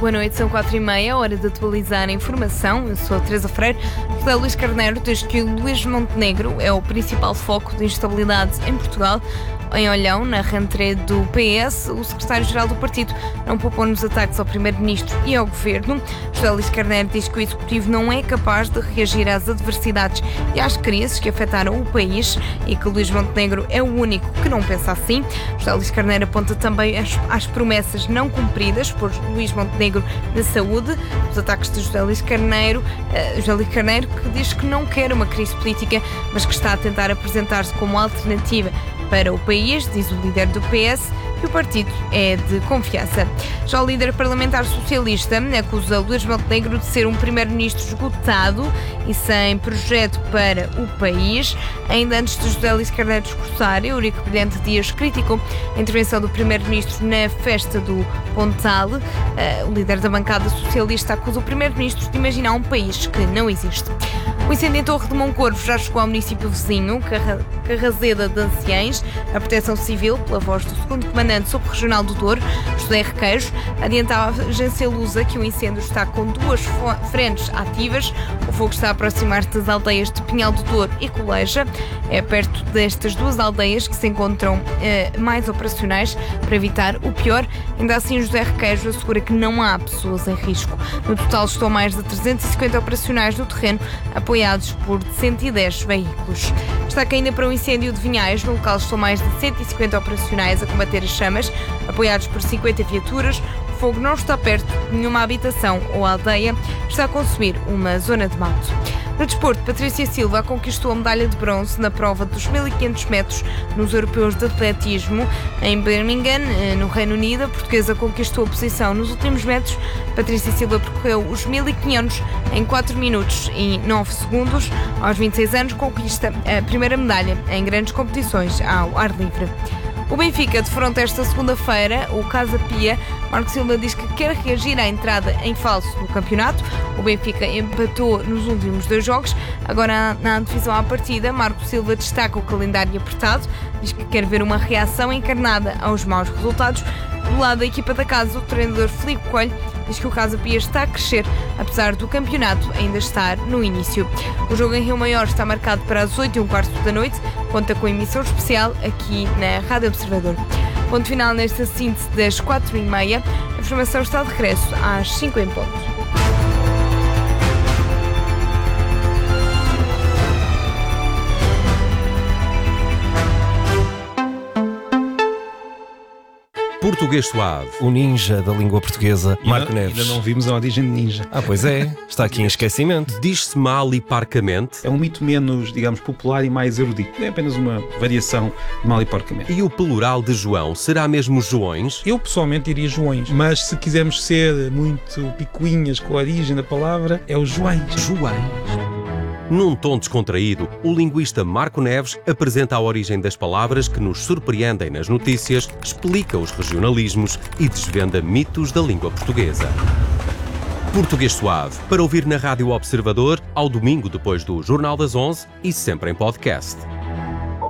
Boa noite, são 4h30, hora de atualizar a informação. Eu sou a Teresa Freire. José Luís Carneiro diz que o Luís Montenegro é o principal foco de instabilidade em Portugal. Em Olhão, na rentrée do PS, o secretário-geral do partido não poupou nos ataques ao primeiro-ministro e ao governo. José Luís Carneiro diz que o executivo não é capaz de reagir às adversidades e às crises que afetaram o país e que Luís Montenegro é o único que não pensa assim. José Luís Carneiro aponta também às promessas não cumpridas por Luís Montenegro na saúde. Os ataques de José Luís Carneiro, que diz que não quer uma crise política, mas que está a tentar apresentar-se como alternativa para o país, diz o líder do PS, que o partido é de confiança. Já o líder parlamentar socialista acusa Luís Montenegro de ser um primeiro-ministro esgotado e sem projeto para o país. Ainda antes de José Luís Carneiro discursar, Eurico Brilhante Dias criticou a intervenção do primeiro-ministro na festa do Pontal. O líder da bancada socialista acusa o primeiro-ministro de imaginar um país que não existe. O incêndio em Torre de Moncorvo já chegou ao município vizinho, Carrazeda de Anciães. A Proteção Civil, pela voz do segundo comandante subregional do Douro, José Requeiros, adianta à agência Lusa que o incêndio está com 2 frentes ativas. O fogo está a aproximar-se das aldeias de Pinhal do Douro e Coleja. É perto destas 2 aldeias que se encontram mais operacionais para evitar o pior. Ainda assim, José Requeiros assegura que não há pessoas em risco. No total, estão mais de 350 operacionais no terreno, apoiados por 110 veículos. Destaca ainda para o incêndio de Vinhais. No local estão mais de 150 operacionais a combater as chamas, apoiados por 50 viaturas. O fogo não está perto de nenhuma habitação ou aldeia, está a consumir uma zona de mato. No desporto, Patrícia Silva conquistou a medalha de bronze na prova dos 1500 metros nos Europeus de Atletismo em Birmingham, no Reino Unido. A portuguesa conquistou a posição nos últimos metros. Patrícia Silva percorreu os 1500 em 4 minutos e 9 segundos. Aos 26 anos, conquista a primeira medalha em grandes competições ao ar livre. O Benfica defronta esta segunda-feira o Casa Pia. Marco Silva diz que quer reagir à entrada em falso no campeonato. O Benfica empatou nos últimos 2 jogos. Agora, na divisão à partida, Marco Silva destaca o calendário apertado. Diz que quer ver uma reação encarnada aos maus resultados. Do lado da equipa da casa, o treinador Filipe Coelho diz que o Casa Pia está a crescer, apesar do campeonato ainda estar no início. O jogo em Rio Maior está marcado para as 8h15 da noite. Conta com emissão especial aqui na Rádio Observador. Ponto final nesta síntese das 4h30. A informação está de regresso às 5 em ponto. Português Suave. O ninja da língua portuguesa, Marco Neves. Ainda não vimos a origem de ninja. Pois é, está aqui em esquecimento. Diz-se mal e parcamente. É um mito menos, digamos, popular e mais erudito. É apenas uma variação de mal e porcamente. E o plural de João será mesmo Joões? Eu pessoalmente diria Joões, mas se quisermos ser muito picuinhas com a origem da palavra, é o Joões. Joões. Num tom descontraído, o linguista Marco Neves apresenta a origem das palavras que nos surpreendem nas notícias, explica os regionalismos e desvenda mitos da língua portuguesa. Português Suave, para ouvir na Rádio Observador, ao domingo depois do Jornal das 11 e sempre em podcast.